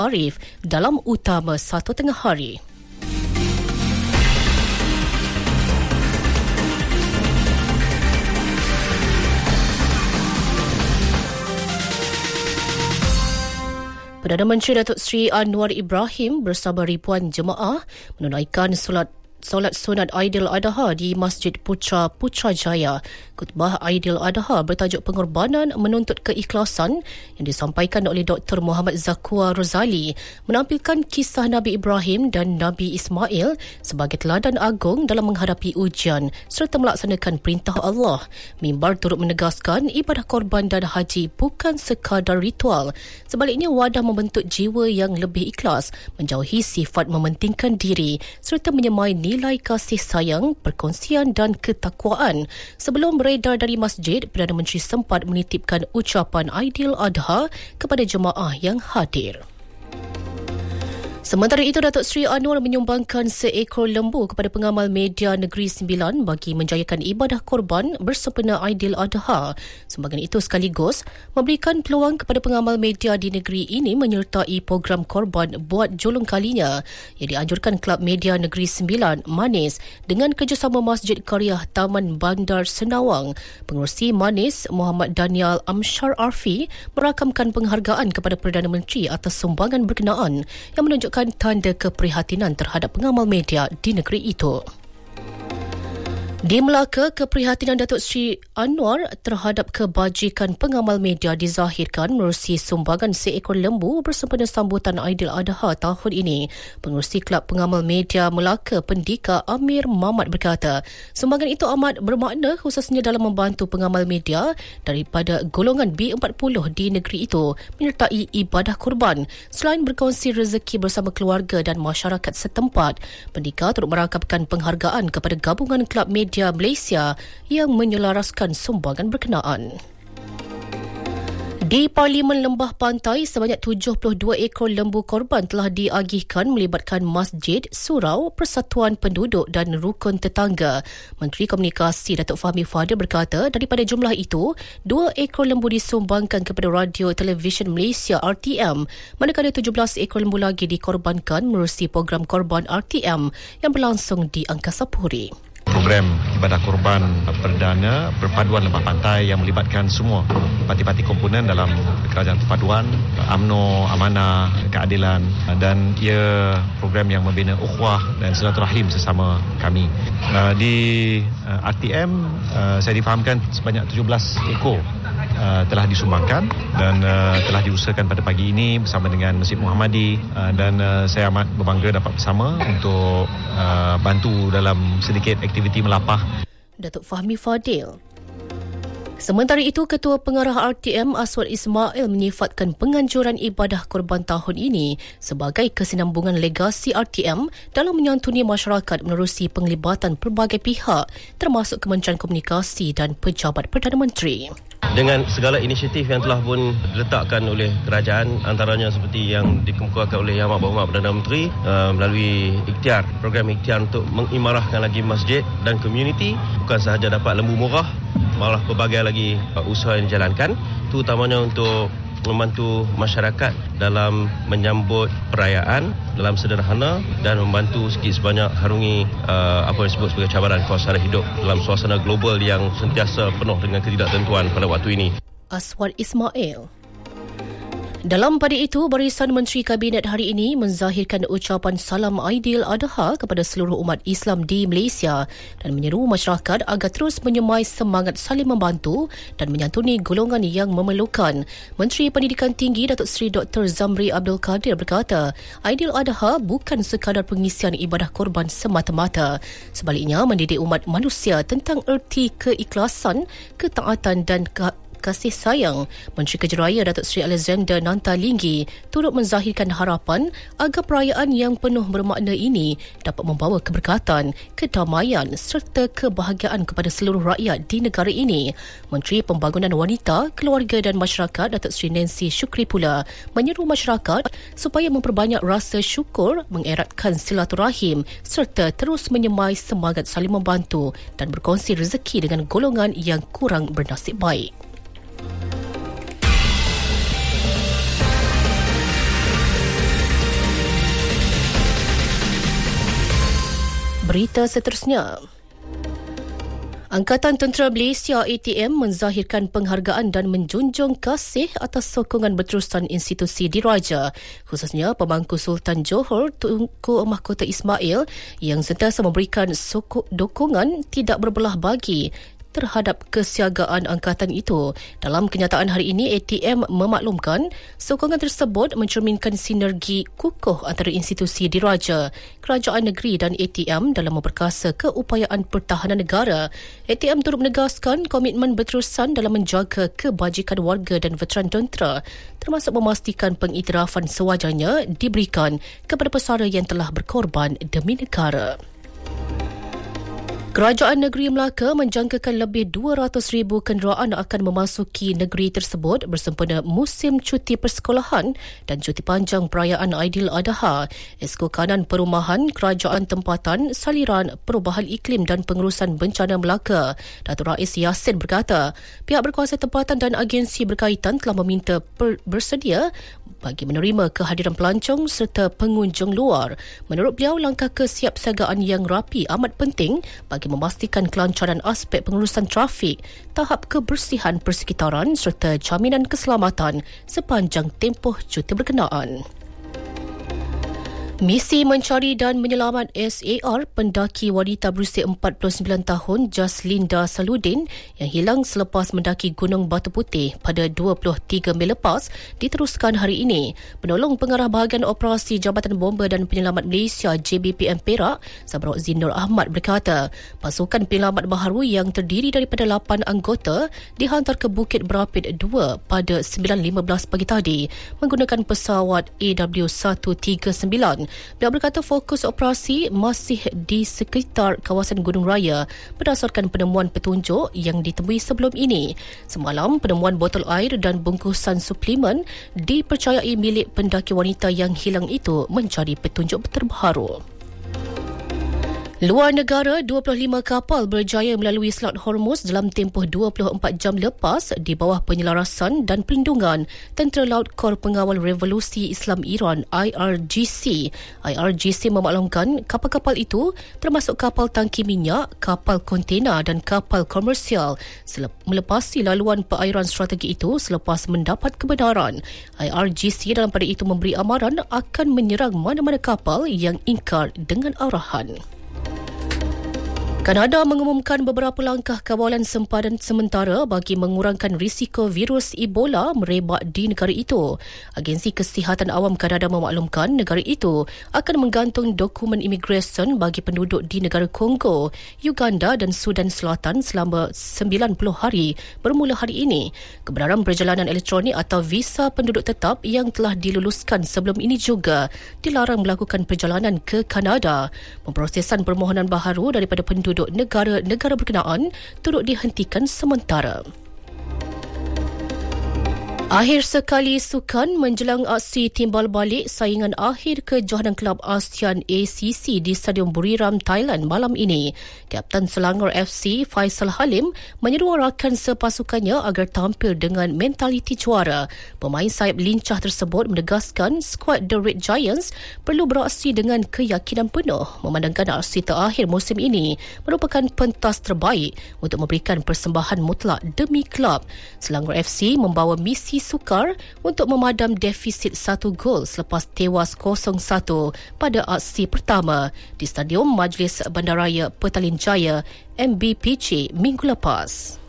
Arif dalam Utama 1 Tengah Hari. Perdana Menteri Datuk Seri Anwar Ibrahim bersama ribuan jemaah menunaikan solat sunat Aidiladha di Masjid Putra Putrajaya. Khutbah Aidiladha bertajuk Pengorbanan Menuntut Keikhlasan yang disampaikan oleh Dr. Muhammad Zakwa Rozali menampilkan kisah Nabi Ibrahim dan Nabi Ismail sebagai teladan agung dalam menghadapi ujian serta melaksanakan perintah Allah. Mimbar turut menegaskan ibadah korban dan haji bukan sekadar ritual. Sebaliknya, wadah membentuk jiwa yang lebih ikhlas, menjauhi sifat mementingkan diri serta menyemai nilai kasih sayang, perkongsian dan ketakwaan. Sebelum beredar dari masjid, Perdana Menteri sempat menitipkan ucapan Aidiladha kepada jemaah yang hadir. Sementara itu, Datuk Seri Anwar menyumbangkan seekor lembu kepada pengamal media Negeri Sembilan bagi menjayakan ibadah korban bersempena Aidiladha. Sumbangan itu sekaligus memberikan peluang kepada pengamal media di negeri ini menyertai program korban buat julung kalinya yang dianjurkan Kelab Media Negeri Sembilan, Manis, dengan kerjasama Masjid Karyah Taman Bandar Senawang. Pengerusi Manis, Muhammad Daniel Amshar Arfi, merakamkan penghargaan kepada Perdana Menteri atas sumbangan berkenaan yang menunjukkan tanda keprihatinan terhadap pengamal media di negeri itu. Di Melaka, keprihatinan Datuk Seri Anwar terhadap kebajikan pengamal media dizahirkan menerusi sumbangan seekor lembu bersempena sambutan Aidiladha tahun ini. Pengerusi Kelab Pengamal Media Melaka, Pendika Amir Mamat berkata, sumbangan itu amat bermakna khususnya dalam membantu pengamal media daripada golongan B40 di negeri itu menyertai ibadah korban. Selain berkongsi rezeki bersama keluarga dan masyarakat setempat, Pendika turut merangkapkan penghargaan kepada gabungan Kelab Media Malaysia yang menyelaraskan sumbangan berkenaan. Di Parlimen Lembah Pantai, sebanyak 72 ekor lembu korban telah diagihkan melibatkan masjid, surau, persatuan penduduk dan rukun tetangga. Menteri Komunikasi Datuk Fahmi Fadil berkata daripada jumlah itu, 2 ekor lembu disumbangkan kepada Radio Televisyen Malaysia RTM, manakala 17 ekor lembu lagi dikorbankan menerusi program korban RTM yang berlangsung di Angkasa Puri. Program ibadah korban perdana perpaduan Lembah Pantai yang melibatkan semua parti-parti komponen dalam kerajaan perpaduan, UMNO, amanah, keadilan, dan ia program yang membina ukhuwah dan silaturahim sesama kami. Di RTM saya difahamkan sebanyak 17 ekor telah disumbangkan dan telah diusahakan pada pagi ini bersama dengan Masjid Muhammadi, dan saya amat berbangga dapat bersama untuk bantu dalam sedikit aktiviti melapah. Datuk Fahmi Fadil. Sementara itu, Ketua Pengarah RTM Aswad Ismail menyifatkan penganjuran ibadah korban tahun ini sebagai kesinambungan legasi RTM dalam menyantuni masyarakat menerusi penglibatan pelbagai pihak termasuk Kementerian Komunikasi dan Pejabat Perdana Menteri. Dengan segala inisiatif yang telah pun diletakkan oleh kerajaan, antaranya seperti yang dikemukakan oleh Yang Amat Berhormat Perdana Menteri melalui ikhtiar, program ikhtiar untuk mengimarahkan lagi masjid dan komuniti, bukan sahaja dapat lembu murah, malah pelbagai lagi usaha yang dijalankan, terutamanya untuk membantu masyarakat dalam menyambut perayaan dalam sederhana dan membantu sikit sebanyak harungi apa yang disebut sebagai cabaran kuasa hidup dalam suasana global yang sentiasa penuh dengan ketidaktentuan pada waktu ini. Aswad Ismail. Dalam pada itu, Barisan Menteri Kabinet hari ini menzahirkan ucapan salam Aidiladha kepada seluruh umat Islam di Malaysia dan menyeru masyarakat agar terus menyemai semangat saling membantu dan menyantuni golongan yang memerlukan. Menteri Pendidikan Tinggi Datuk Seri Dr. Zamri Abdul Kadir berkata, Aidiladha bukan sekadar pengisian ibadah korban semata-mata. Sebaliknya, mendidik umat manusia tentang erti keikhlasan, ketaatan dan kasih sayang. Menteri Kejaraya Datuk Seri Alexander Nantalinggi turut menzahirkan harapan agar perayaan yang penuh bermakna ini dapat membawa keberkatan, kedamaian serta kebahagiaan kepada seluruh rakyat di negara ini. Menteri Pembangunan Wanita, Keluarga dan Masyarakat Datuk Seri Nancy Syukri pula menyeru masyarakat supaya memperbanyak rasa syukur, mengeratkan silaturahim serta terus menyemai semangat saling membantu dan berkongsi rezeki dengan golongan yang kurang bernasib baik. Berita seterusnya. Angkatan Tentera Malaysia ATM menzahirkan penghargaan dan menjunjung kasih atas sokongan berterusan institusi diraja, khususnya Pemangku Sultan Johor Tunku Mahkota Ismail yang sentiasa memberikan dukungan tidak berbelah bagi terhadap kesiagaan angkatan itu. Dalam kenyataan hari ini, ATM memaklumkan sokongan tersebut mencerminkan sinergi kukuh antara institusi diraja, kerajaan negeri dan ATM dalam memperkasa keupayaan pertahanan negara. ATM turut menegaskan komitmen berterusan dalam menjaga kebajikan warga dan veteran tentera, termasuk memastikan pengiktirafan sewajarnya diberikan kepada pesara yang telah berkorban demi negara. Kerajaan Negeri Melaka menjangkakan lebih 200,000 kenderaan akan memasuki negeri tersebut bersempena musim cuti persekolahan dan cuti panjang perayaan Aidiladha. Esko Kanan Perumahan Kerajaan Tempatan, Saliran, Perubahan Iklim dan Pengurusan Bencana Melaka, Datuk Rais Yassin berkata, pihak berkuasa tempatan dan agensi berkaitan telah meminta bersedia bagi menerima kehadiran pelancong serta pengunjung luar. Menurut beliau, langkah kesiapsiagaan yang rapi amat penting bagi memastikan kelancaran aspek pengurusan trafik, tahap kebersihan persekitaran serta jaminan keselamatan sepanjang tempoh cuti berkenaan. Misi mencari dan menyelamat SAR pendaki wanita berusia 49 tahun Jaslinda Saludin yang hilang selepas mendaki Gunung Batu Putih pada 23 Mei lepas diteruskan hari ini. Penolong Pengarah Bahagian Operasi Jabatan Bomba dan Penyelamat Malaysia JBPM Perak, Sabrok Zinur Ahmad berkata, pasukan penyelamat baharu yang terdiri daripada 8 anggota dihantar ke Bukit Berapit 2 pada 9.15 pagi tadi menggunakan pesawat AW139. Beliau berkata fokus operasi masih di sekitar kawasan Gunung Raya berdasarkan penemuan petunjuk yang ditemui sebelum ini. Semalam, penemuan botol air dan bungkusan suplemen dipercayai milik pendaki wanita yang hilang itu menjadi petunjuk terbaru. Luar negara, 25 kapal berjaya melalui Selat Hormuz dalam tempoh 24 jam lepas di bawah penyelarasan dan pelindungan Tentera Laut Kor Pengawal Revolusi Islam Iran IRGC. IRGC memaklumkan kapal-kapal itu termasuk kapal tangki minyak, kapal kontena dan kapal komersial melepasi laluan perairan strategi itu selepas mendapat kebenaran. IRGC dalam pada itu memberi amaran akan menyerang mana-mana kapal yang ingkar dengan arahan. Kanada mengumumkan beberapa langkah kawalan sempadan sementara bagi mengurangkan risiko virus Ebola merebak di negara itu. Agensi Kesihatan Awam Kanada memaklumkan negara itu akan menggantung dokumen imigresen bagi penduduk di negara Kongo, Uganda dan Sudan Selatan selama 90 hari bermula hari ini. Kebenaran perjalanan elektronik atau visa penduduk tetap yang telah diluluskan sebelum ini juga dilarang melakukan perjalanan ke Kanada. Pemprosesan permohonan baharu daripada penduduk negara-negara berkenaan turut dihentikan sementara. Akhir sekali sukan menjelang aksi timbal balik saingan akhir kejohanan Kelab ASEAN ACC di Stadium Buriram, Thailand malam ini. Kapten Selangor FC Faisal Halim menyeru rakan sepasukannya agar tampil dengan mentaliti juara. Pemain sayap lincah tersebut menegaskan skuad The Red Giants perlu beraksi dengan keyakinan penuh memandangkan aksi terakhir musim ini merupakan pentas terbaik untuk memberikan persembahan mutlak demi kelab. Selangor FC membawa misi sukar untuk memadam defisit 1 gol selepas tewas 0-1 pada aksi pertama di Stadium Majlis Bandaraya Petaling Jaya MBPJ minggu lepas.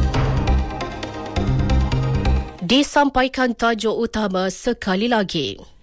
Disampaikan tajuk utama sekali lagi.